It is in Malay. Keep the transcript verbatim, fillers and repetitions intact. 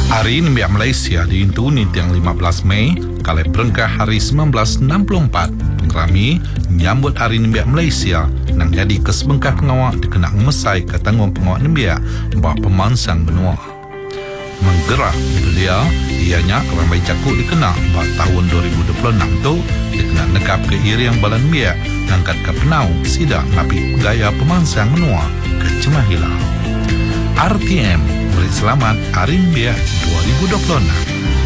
Hari Nimbiak Malaysia diintuni tiang lima belas Mei, kala berengkah hari sembilan belas enam puluh empat. Pengerami menyambut Hari Nimbiak Malaysia nang jadi kesebengkah pengawak dikenal mesai ke tanggung pengawak Nimbiak bah pemansang benua. Menggerak belia, ianya ramai jakuk dikenal bah tahun dua ribu dua puluh enam tu dikenal nekap ke iri yang balan Nimbiak ngangkat ke penau sidak napi gaya pemansang benua ke Cemahila. R T M beri selamat Hari Nimbiak dua ribu dua puluh enam.